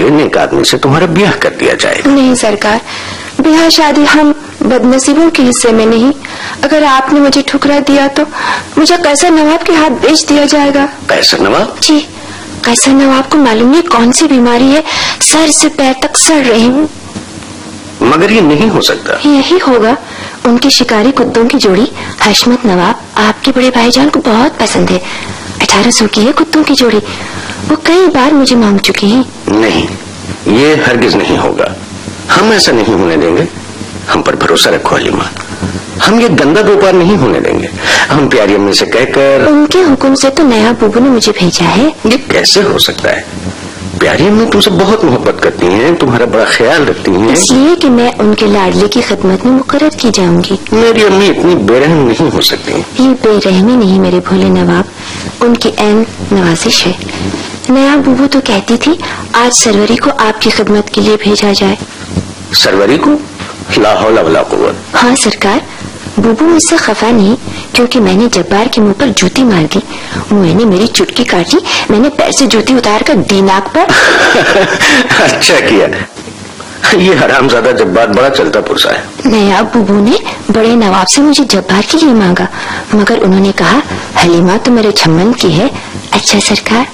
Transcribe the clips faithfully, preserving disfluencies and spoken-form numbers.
वाले नेक आदमी से तुम्हारा ब्याह कर दिया जाएगा। नहीं सरकार, ब्याह शादी हम बदनसीबों के हिस्से में नहीं। अगर आपने मुझे ठुकरा दिया तो मुझे कैसर नवाब के हाथ बेच दिया जाएगा। कैसर नवाब? जी, कैसर नवाब को मालूम नहीं कौन सी बीमारी है, सर से पैर तक सड़ रही हूँ। मगर ये नहीं हो सकता। यही होगा। उनकी शिकारी कुत्तों की जोड़ी हशमत नवाब आपके बड़े भाईजान को बहुत पसंद है। अठारह सौ की है कुत्तों की जोड़ी। वो कई बार मुझे मांग चुके हैं। नहीं, ये हरगिज नहीं होगा। हम ऐसा नहीं होने देंगे। हम पर भरोसा रखो हलीमा, हम ये गंदा व्यापार नहीं होने देंगे। हम प्यारी अम्मी से कहकर। उनके हुक्म से तो नया बुबू ने मुझे भेजा है। ये कैसे हो सकता है? प्यारी अम्मी तुमसे बहुत मोहब्बत करती हैं, तुम्हारा बड़ा ख्याल रखती हैं। इसलिए कि मैं उनके लाडले की खिदमत में मुकर्रर की जाऊंगी। मेरी अम्मी इतनी बेरहम नहीं हो सकती। ये बेरहमी नहीं मेरे भोले नवाब, उनकी ऐन नवाजिश है। नया बुबू तो कहती थी आज सरवरी को आपकी खिदमत के लिए भेजा जाए। सरवरी को? ला हौला वला कुव्वत। हाँ सरकार, बुबू मुझसे खफा नहीं क्योंकि मैंने जब्बार के मुंह पर जूती मार दी। मुंह ने मेरी चुटकी काटी, मैंने पैर से जूती उतार कर दी नाक पर। अच्छा किया। ये हरामजादा जब्बार बड़ा चलता पुरसा है। नया बुबू ने बड़े नवाब से मुझे जब्बार के लिए मांगा, मगर उन्होंने कहा हलीमा तो मेरे छम्मन की है। अच्छा सरकार।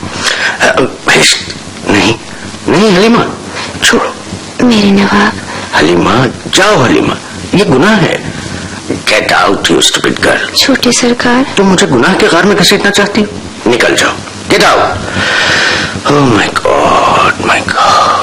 नहीं नहीं हलीमा, छोड़ो। मेरे नवाब। हलीमा जाओ। हलीमा, ये गुनाह है। Get out you stupid girl. छोटी सरकार। तुम मुझे गुनाह के गार में घसीटना चाहती हो? निकल जाओ। Get out. Oh my God, my God.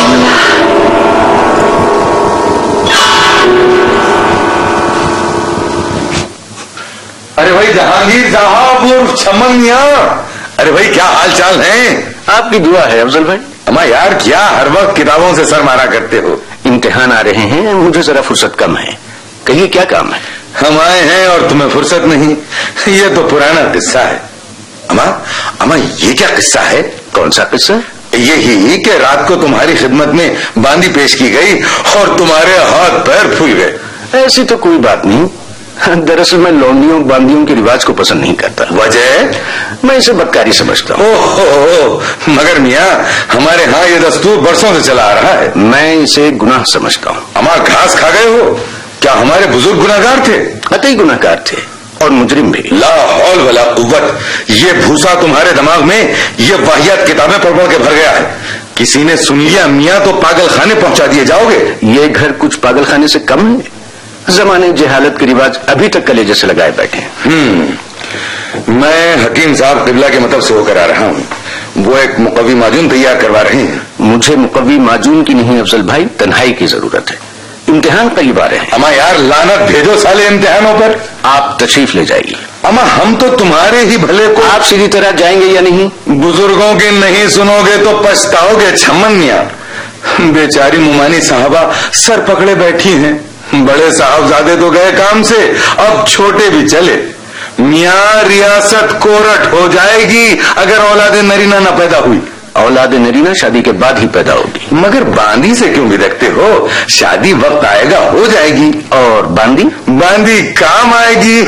अरे भाई जहांगीर साहब और छमन मियां, अरे भाई क्या हाल चाल है? आपकी दुआ है अफजल भाई। अम्मा यार क्या हर वक्त किताबों से सर मारा करते हो? इम्तिहान आ रहे हैं, मुझे जरा फुर्सत कम है। कहिए क्या काम है? हम आए हैं और तुम्हें फुर्सत नहीं, ये तो पुराना किस्सा है। अम्मा अम्मा ये क्या किस्सा है? कौन सा किस्सा? यही कि रात को तुम्हारी खिदमत में बांदी पेश की गई और तुम्हारे हाथ पैर फूल गए। ऐसी तो कोई बात नहीं। दरअसल मैं लौंडियों बांदियों के रिवाज को पसंद नहीं करता। वजह? मैं इसे बदकारी समझता हूँ। ओहो, मगर मियाँ हमारे यहाँ ये दस्तूर बरसों से चला आ रहा है। मैं इसे गुनाह समझता हूँ। अम्मा घास खा गए हो? क्या हमारे बुजुर्ग गुनाहगार थे? कतई गुनाहगार थे और मुजरिम भी। ला हौल वला कुव्वत। ये भूसा तुम्हारे दिमाग में ये वाहियात किताबें पढ़ पढ़ के भर गया है। किसी ने सुन लिया मियाँ तो पागल खाने पहुंचा दिए जाओगे। ये घर कुछ पागल खाने से कम है। जमाने जहालत के रिवाज अभी तक कलेजे से लगाए बैठे हैं। हम्म मैं हकीम साहब किबला के मतलब से होकर आ रहा हूँ। वो एक मुकव्वी माजून तैयार करवा रहे हैं। मुझे मुकव्वी माजून की नहीं अफजल भाई, तन्हाई की जरूरत है। इम्तिहान करीब आ रहे हैं। अम्मा यार लानत भेजो साले इम्तिहानों पर। आप तशरीफ ले जाइए। अम्मा हम तो तुम्हारे ही भले को। आप सीधी तरह जाएंगे या नहीं? बुजुर्गों की नहीं सुनोगे तो पछताओगे छमन मियाँ। बेचारी मुमानी साहबा सर पकड़े बैठी हैं। बड़े साहबजादे तो गए काम से, अब छोटे भी चले। मियाँ रियासत कोरट हो जाएगी अगर औलादे नरीना न पैदा हुई। औलादे नरीना शादी के बाद ही पैदा होगी। मगर बांदी से क्यों बिदकते हो? शादी वक्त आएगा हो जाएगी। और बांदी? बांदी काम आएगी।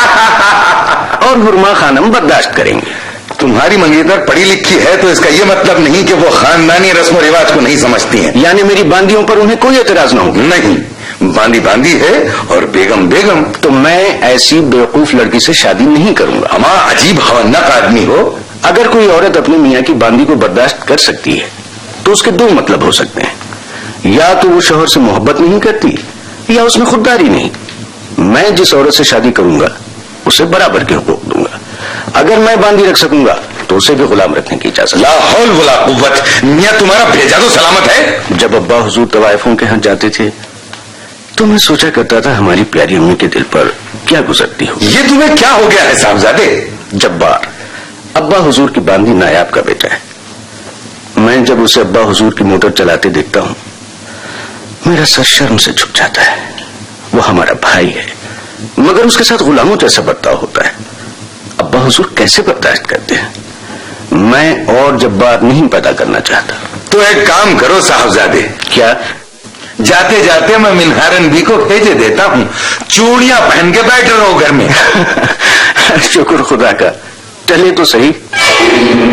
और हुरमा खानम बर्दाश्त करेंगे। तुम्हारी मंगेतर पढ़ी लिखी है तो इसका ये मतलब नहीं कि वो खानदानी रस्म रिवाज को नहीं समझती हैं। यानी मेरी बांदियों पर उन्हें कोई एतराज न होगा? नहीं, बांदी बांदी है और बेगम बेगम। तो मैं ऐसी बेवकूफ लड़की से शादी नहीं करूंगा। अम्मा अजीब हवन्नक आदमी हो। अगर कोई औरत अपनी मियाँ की बांदी को बर्दाश्त कर सकती है तो उसके दो मतलब हो सकते हैं। या तो वो शौहर से मोहब्बत नहीं करती या उसमें खुददारी नहीं। मैं जिस औरत से शादी करूंगा उसे बराबर के हुकूक दूंगा। अगर मैं बांदी रख सकूंगा तो उसे भी गुलाम रखने की इजाजत। ला हौल वला कुव्वत। मियाँ तुम्हारा भेजा तो सलामत है। जब अब्बा हुजूर तवाइफों के यहाँ जाते थे तो मैं सोचा करता था हमारी प्यारी अम्मी के दिल पर क्या गुजरती हो। ये तुम्हें क्या हो गया है साहबजादे? जब्बार अब्बा हुजूर की बांदी नायाब का बेटा है। मैं जब उसे अब्बा हुजूर की मोटर चलाते देखता हूँ मेरा सर शर्म से झुक जाता है। वो हमारा भाई है मगर उसके साथ गुलामों जैसा बर्ताव होता है। अब्बा हुजूर कैसे बर्दाश्त करते हैं? मैं और जब्बार नहीं पैदा करना चाहता। तो एक काम करो साहबजादे। क्या? जाते जाते मैं मिनहारन बी को भेजे देता हूँ, चूड़ियां पहन के बैठ रहो घर में। शुक्र खुदा का, चले तो सही।